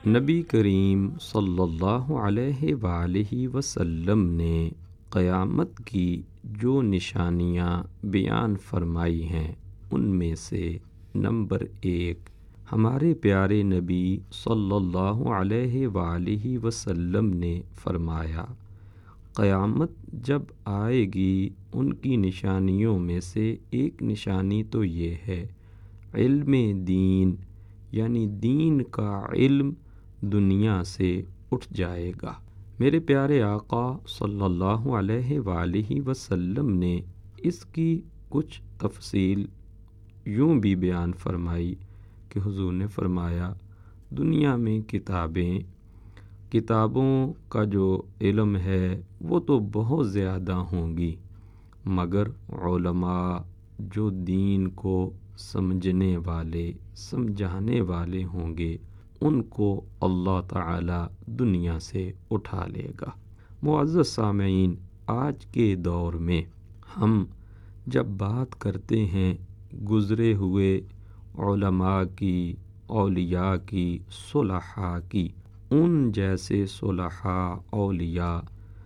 نبی کریم صلی اللہ علیہ وآلہ وسلم نے قیامت کی جو نشانیاں بیان فرمائی ہیں ان میں سے نمبر 1، ہمارے پیارے نبی صلی اللہ علیہ وآلہ وسلم نے فرمایا قیامت جب آئے گی ان کی نشانیوں میں سے ایک نشانی تو یہ ہے علم دین، یعنی دین کا علم دنیا سے اٹھ جائے گا۔ میرے پیارے آقا صلی اللہ علیہ وآلہ وسلم نے اس کی کچھ تفصیل یوں بھی بیان فرمائی کہ حضور نے فرمایا دنیا میں کتابوں کا جو علم ہے وہ تو بہت زیادہ ہوں گی، مگر علماء جو دین کو سمجھنے والے سمجھانے والے ہوں گے ان کو اللہ تعالی دنیا سے اٹھا لے گا۔ معزز سامعین، آج کے دور میں ہم جب بات کرتے ہیں گزرے ہوئے علماء کی، اولیاء کی، صلحاء کی، ان جیسے صلحاء اولیاء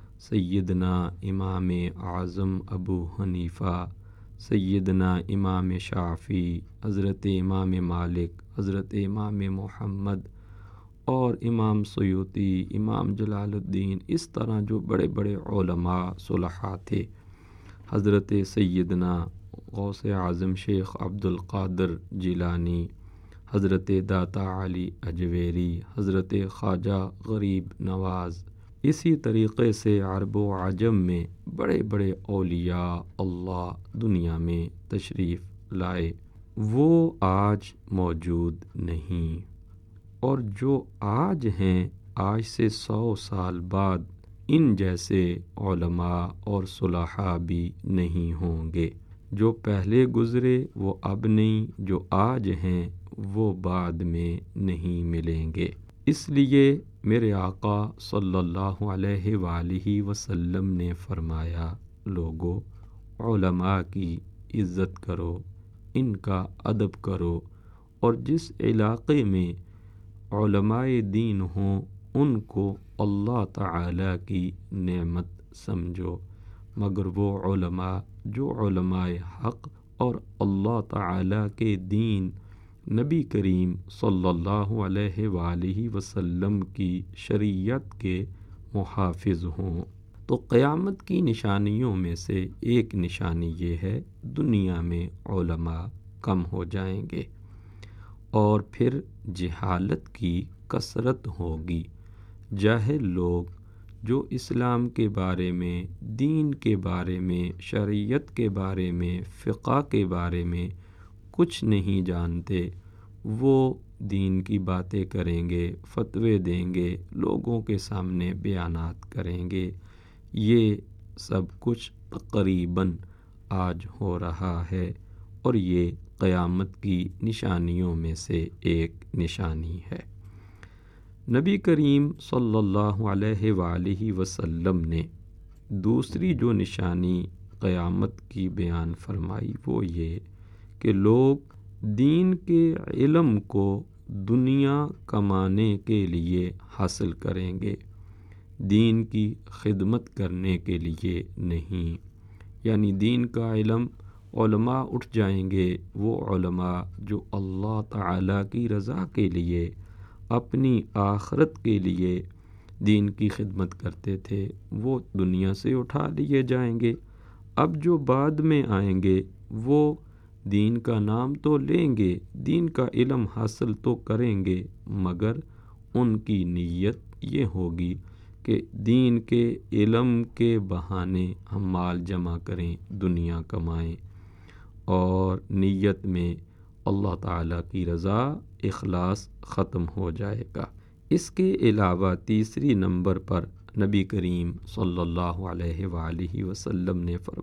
سیدنا امام اعظم ابو حنیفہ، سیدنا امام شافعی، حضرت امام مالک، حضرت امام محمد اور امام سیوطی، امام جلال الدین، اس طرح جو بڑے بڑے علماء صلحاء تھے، حضرت سیدنا غوث اعظم شیخ عبد القادر جیلانی، حضرت داتا علی اجویری، حضرت خواجہ غریب نواز، اسی طریقے سے عرب و عجم میں بڑے بڑے اولیاء اللہ دنیا میں تشریف لائے، وہ آج موجود نہیں، اور جو آج ہیں آج سے 100 سال بعد ان جیسے علماء اور صلحاء بھی نہیں ہوں گے۔ جو پہلے گزرے وہ اب نہیں، جو آج ہیں وہ بعد میں نہیں ملیں گے۔ اس لیے میرے آقا صلی اللہ علیہ وآلہ وسلم نے فرمایا لوگو علماء کی عزت کرو، ان کا ادب کرو، اور جس علاقے میں علماء دین ہوں ان کو اللہ تعالی کی نعمت سمجھو، مگر وہ علماء جو علماء حق اور اللہ تعالی کے دین، نبی کریم صلی اللہ علیہ وآلہ وسلم کی شریعت کے محافظ ہوں۔ تو قیامت کی نشانیوں میں سے ایک نشانی یہ ہے دنیا میں علماء کم ہو جائیں گے، اور پھر جہالت کی کثرت ہوگی۔ جاہل لوگ جو اسلام کے بارے میں، دین کے بارے میں، شریعت کے بارے میں، فقہ کے بارے میں کچھ نہیں جانتے، وہ دین کی باتیں کریں گے، فتوے دیں گے، لوگوں کے سامنے بیانات کریں گے۔ یہ سب کچھ تقریباً آج ہو رہا ہے، اور یہ قیامت کی نشانیوں میں سے ایک نشانی ہے۔ نبی کریم صلی اللہ علیہ وآلہ وسلم نے دوسری جو نشانی قیامت کی بیان فرمائی وہ یہ کہ لوگ دین کے علم کو دنیا کمانے کے لیے حاصل کریں گے، دین کی خدمت کرنے کے لیے نہیں۔ یعنی دین کا علم علماء اٹھ جائیں گے، وہ علماء جو اللہ تعالی کی رضا کے لیے، اپنی آخرت کے لیے دین کی خدمت کرتے تھے، وہ دنیا سے اٹھا لیے جائیں گے۔ اب جو بعد میں آئیں گے وہ دین کا نام تو لیں گے، دین کا علم حاصل تو کریں گے، مگر ان کی نیت یہ ہوگی کہ دین کے علم کے بہانے ہم مال جمع کریں، دنیا کمائیں، اور نیت میں اللہ تعالیٰ کی رضا، اخلاص ختم ہو جائے گا۔ اس کے علاوہ تیسری نمبر پر نبی کریم صلی اللہ علیہ وآلہ وسلم نے فرمایا